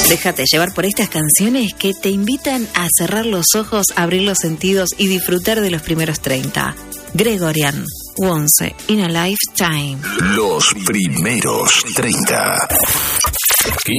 Déjate llevar por estas canciones que te invitan a cerrar los ojos, abrir los sentidos y disfrutar de los primeros 30. Gregorian, Once in a Lifetime. Los primeros 30.